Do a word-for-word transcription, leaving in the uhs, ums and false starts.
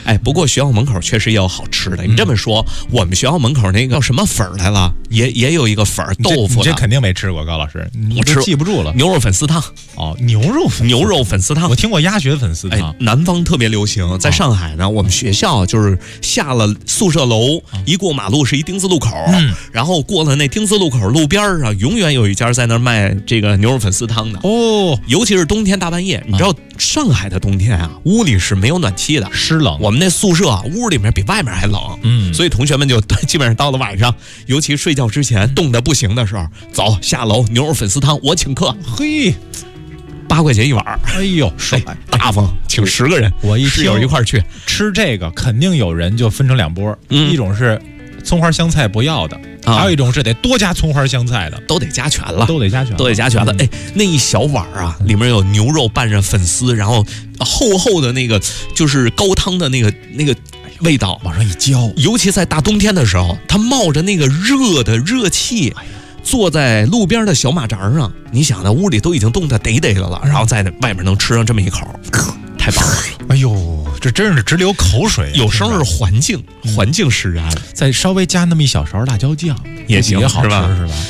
哎，不过学校门口确实也有好吃的。你这么说，我们学校门口那个什么粉儿来了，也也有一个粉儿豆腐的。 你这肯定没吃过，高老师，你我吃记不住了。 牛肉粉丝汤哦，牛肉粉牛肉粉丝汤， 我听过鸭血粉丝汤。 哎，南方特别流行，在上海呢，我们学校就是下了宿舍楼，一过马路是一丁字路口， 嗯， 然后过了那丁字路口路边上，永远有一家在那儿卖这个牛肉粉丝汤的。 哦， 尤其是冬天大半夜，你知道上海的冬天啊，屋里是没有暖气的， 湿冷。 我们那宿舍啊，屋里面比外面还冷， 嗯， 所以同学们就基本上到了晚上，尤其睡觉之前冻得不行的时候，走下楼牛肉粉丝汤我请客， 嘿， 八块钱一碗， 哎呦，帅， 大方，请十个人， 我一室友一块儿去吃这个，肯定有人就分成两波， 嗯、 一种是葱花香菜不要的。 啊、 还有一种是得多加葱花香菜的， 都得加全了， 都得加全了， 都得加全了。哎，那一小碗啊，里面有牛肉拌着粉丝，然后厚厚的那个就是高汤的那个那个味道往上一浇， 尤其在大冬天的时候，它冒着那个热的热气，坐在路边的小马扎上，你想那屋里都已经冻得得得了了，然后在外面能吃上这么一口，太棒了！ 哎呦，这真是直流口水、啊。 有时候是环境，环境使然， 再稍微加那么一小勺辣椒酱也行， 也好吃， 是吧？ 是吧？